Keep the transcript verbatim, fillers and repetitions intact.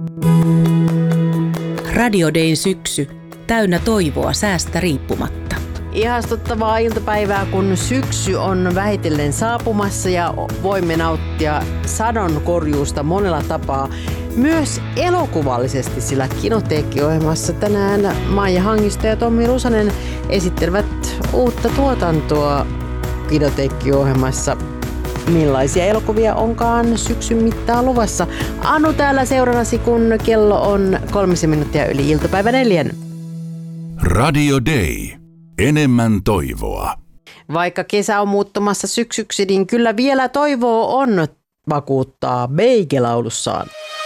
Radio Dayn syksy, täynnä toivoa säästä riippumatta. Ihastuttavaa iltapäivää, kun syksy on vähitellen saapumassa ja voimme nauttia sadon korjuusta monella tapaa. Myös elokuvallisesti, sillä Kinoteekki-ohjelmassa tänään Maija Hangisto ja Tommi Rusanen esittelevät uutta tuotantoa Kinoteekki-ohjelmassa. Millaisia elokuvia onkaan syksyn mittaan luvassa? Anu täällä seurannasi, kun kello on kolmisen minuuttia yli iltapäivä neljän. Radio Day. Enemmän toivoa. Vaikka kesä on muuttumassa syksyksi, niin kyllä vielä toivoa on, vakuuttaa Beige laulussaan.